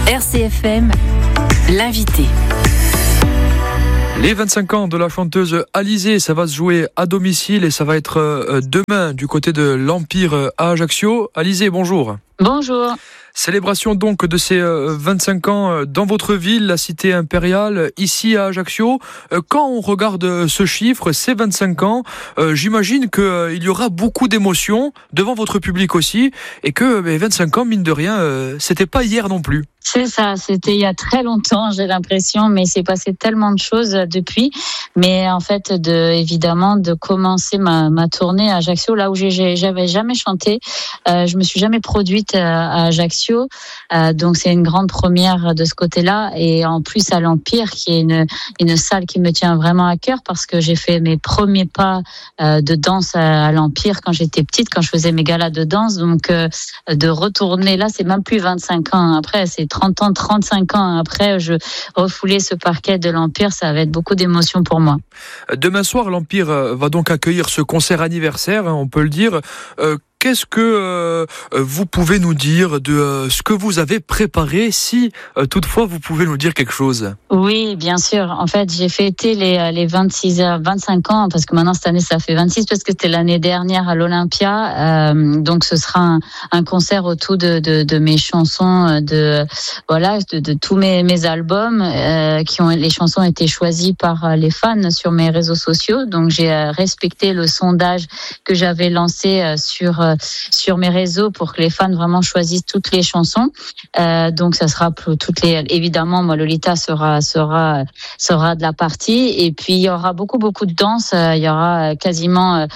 RCFM, l'invité. Les 25 ans de la chanteuse Alizée, ça va se jouer à domicile et ça va être demain du côté de l'Empire à Ajaccio. Alizée, bonjour. Bonjour. Célébration donc de ces 25 ans dans votre ville, la cité impériale, ici à Ajaccio. Quand on regarde ce chiffre, ces 25 ans, j'imagine qu'il y aura beaucoup d'émotions devant votre public aussi et que 25 ans, mine de rien, c'était pas hier non plus. C'est ça, c'était il y a très longtemps, j'ai l'impression, mais c'est passé tellement de choses depuis. Mais en fait, évidemment, de commencer ma tournée à Ajaccio, là où j'avais jamais chanté, je me suis jamais produite à Ajaccio, donc c'est une grande première de ce côté-là. Et en plus à l'Empire, qui est une salle qui me tient vraiment à cœur, parce que j'ai fait mes premiers pas de danse à l'Empire quand j'étais petite, quand je faisais mes galas de danse. Donc de retourner là, c'est même plus 25 ans après, c'est 30 ans, 35 ans après, je refoulais ce parquet de l'Empire, ça va être beaucoup d'émotions pour moi. Demain soir, l'Empire va donc accueillir ce concert anniversaire, on peut le dire. Qu'est-ce que vous pouvez nous dire de ce que vous avez préparé, si toutefois vous pouvez nous dire quelque chose? Oui, bien sûr. En fait, j'ai fêté les 25 ans, parce que maintenant cette année ça fait 26, parce que c'était l'année dernière à l'Olympia. Donc ce sera un concert autour de mes chansons, de tous mes albums, les chansons ont été choisies par les fans sur mes réseaux sociaux. Donc j'ai respecté le sondage que j'avais lancé sur mes réseaux pour que les fans vraiment choisissent toutes les chansons. Donc ça sera évidemment, moi Lolita sera de la partie, et puis il y aura beaucoup de danse. Il y aura quasiment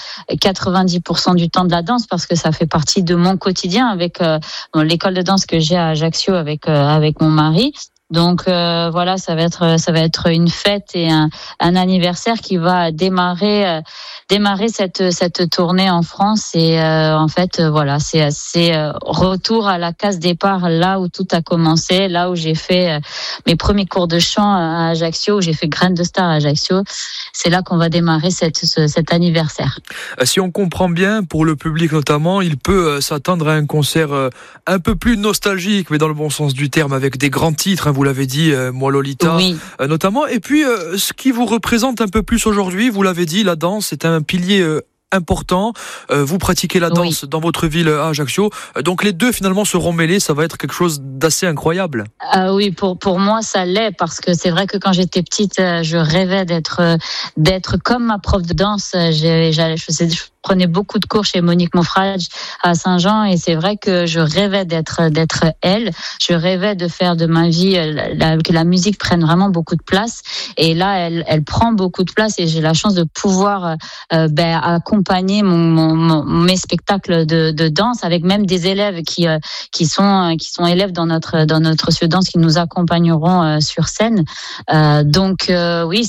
90% du temps de la danse, parce que ça fait partie de mon quotidien avec l'école de danse que j'ai à Ajaccio avec mon mari. Donc voilà, ça va être une fête et un anniversaire qui va démarrer cette tournée en France. Et en fait voilà, c'est retour à la case départ, là où tout a commencé, là où j'ai fait mes premiers cours de chant à Ajaccio, où j'ai fait Graines de Star à Ajaccio. C'est là qu'on va démarrer cet anniversaire. Si on comprend bien, pour le public notamment, il peut s'attendre à un concert un peu plus nostalgique, mais dans le bon sens du terme, avec des grands titres, vous l'avez dit, moi Lolita, oui, notamment. Et puis, ce qui vous représente un peu plus aujourd'hui, vous l'avez dit, la danse est un pilier important. Vous pratiquez la danse, oui, dans votre ville à Ajaccio. Donc les deux finalement seront mêlés, ça va être quelque chose d'assez incroyable. Oui, pour moi ça l'est, parce que c'est vrai que quand j'étais petite, je rêvais d'être comme ma prof de danse. Je prenais beaucoup de cours chez Monique Monfrage à Saint-Jean, et c'est vrai que je rêvais d'être elle. Je rêvais de faire de ma vie que la musique prenne vraiment beaucoup de place. Et là, elle prend beaucoup de place, et j'ai la chance de pouvoir accompagner mes spectacles de danse avec même des élèves qui sont élèves dans notre studio de danse, qui nous accompagneront sur scène. Donc oui,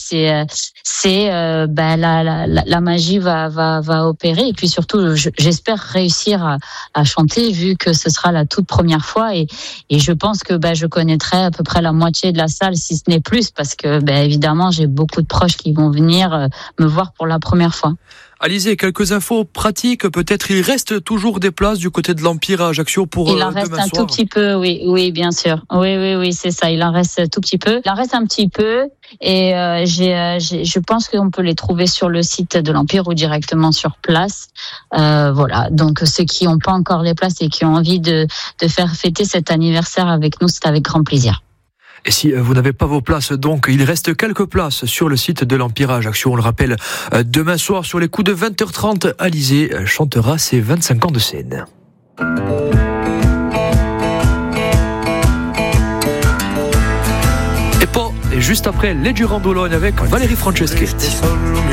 la magie va opérer. Et puis surtout, j'espère réussir à chanter, vu que ce sera la toute première fois, et je pense que je connaîtrai à peu près la moitié de la salle, si ce n'est plus, parce que évidemment j'ai beaucoup de proches qui vont venir me voir pour la première fois. Alizée, quelques infos pratiques, peut-être il reste toujours des places du côté de l'Empire à Ajaccio pour demain soir. Il en reste un tout petit peu, oui, bien sûr. Oui, c'est ça, il en reste tout petit peu. Il en reste un petit peu, et je pense qu'on peut les trouver sur le site de l'Empire ou directement sur place. Voilà, donc ceux qui n'ont pas encore les places et qui ont envie de faire fêter cet anniversaire avec nous, c'est avec grand plaisir. Et si vous n'avez pas vos places, donc il reste quelques places sur le site de l'Empire à Ajaccio. On le rappelle, demain soir sur les coups de 20h30, Alizée chantera ses 25 ans de scène. Et juste après, les Durand d'Ologne avec Valérie Franceschetti.